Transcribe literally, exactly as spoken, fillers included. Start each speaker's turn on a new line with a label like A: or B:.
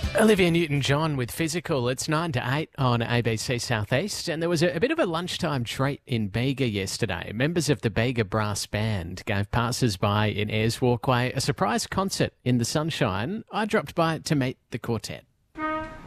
A: Olivia Newton-John with Physical. It's nine to eight on A B C Southeast, and there was a, a bit of a lunchtime treat in Bega yesterday. Members of the Bega Brass Band gave passers-by in Ayers Walkway a surprise concert in the sunshine. I dropped by to meet the quartet.